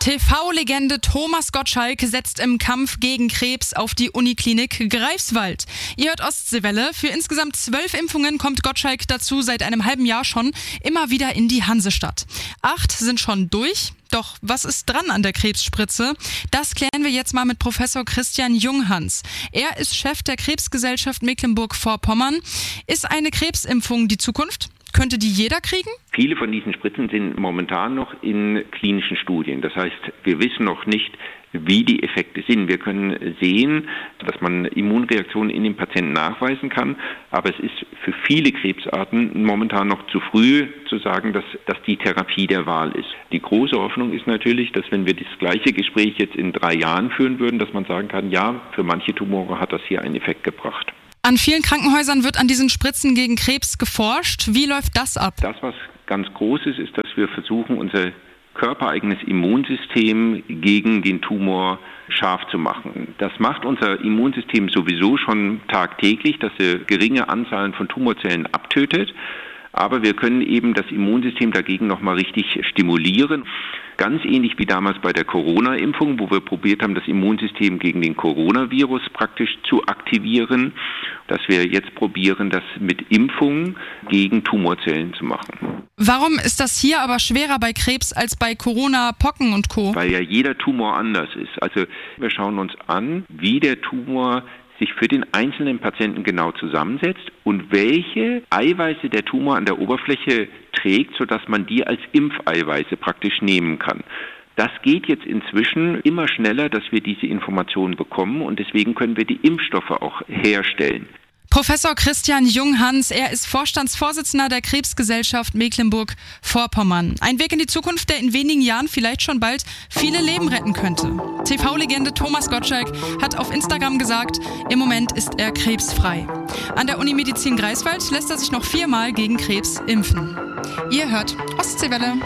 TV-Legende Thomas Gottschalk setzt im Kampf gegen Krebs auf die Uniklinik Greifswald. Ihr hört Ostseewelle. Für insgesamt 12 Impfungen kommt Gottschalk dazu seit einem halben Jahr schon immer wieder in die Hansestadt. 8 sind schon durch. Doch was ist dran an der Krebsspritze? Das klären wir jetzt mal mit Professor Christian Junghans. Er ist Chef der Krebsgesellschaft Mecklenburg-Vorpommern. Ist eine Krebsimpfung die Zukunft? Könnte die jeder kriegen? Viele von diesen Spritzen sind momentan noch in klinischen Studien. Das heißt, wir wissen noch nicht, wie die Effekte sind. Wir können sehen, dass man Immunreaktionen in den Patienten nachweisen kann, aber es ist für viele Krebsarten momentan noch zu früh zu sagen, dass das die Therapie der Wahl ist. Die große Hoffnung ist natürlich, dass wenn wir das gleiche Gespräch jetzt in 3 Jahren führen würden, dass man sagen kann, ja, für manche Tumore hat das hier einen Effekt gebracht. An vielen Krankenhäusern wird an diesen Spritzen gegen Krebs geforscht. Wie läuft das ab? Das, was ganz groß ist, dass wir versuchen, unser körpereigenes Immunsystem gegen den Tumor scharf zu machen. Das macht unser Immunsystem sowieso schon tagtäglich, dass er geringe Anzahlen von Tumorzellen abtötet. Aber wir können eben das Immunsystem dagegen nochmal richtig stimulieren. Ganz ähnlich wie damals bei der Corona-Impfung, wo wir probiert haben, das Immunsystem gegen den Coronavirus praktisch zu aktivieren, dass wir jetzt probieren, das mit Impfungen gegen Tumorzellen zu machen. Warum ist das hier aber schwerer bei Krebs als bei Corona, Pocken und Co.? Weil ja jeder Tumor anders ist. Also wir schauen uns an, wie der Tumor sich für den einzelnen Patienten genau zusammensetzt und welche Eiweiße der Tumor an der Oberfläche trägt, sodass man die als Impfeiweiße praktisch nehmen kann. Das geht jetzt inzwischen immer schneller, dass wir diese Informationen bekommen und deswegen können wir die Impfstoffe auch herstellen. Professor Christian Junghans, er ist Vorstandsvorsitzender der Krebsgesellschaft Mecklenburg-Vorpommern. Ein Weg in die Zukunft, der in wenigen Jahren vielleicht schon bald viele Leben retten könnte. TV-Legende Thomas Gottschalk hat auf Instagram gesagt, im Moment ist er krebsfrei. An der Unimedizin Greifswald lässt er sich noch 4-mal gegen Krebs impfen. Ihr hört Ostseewelle.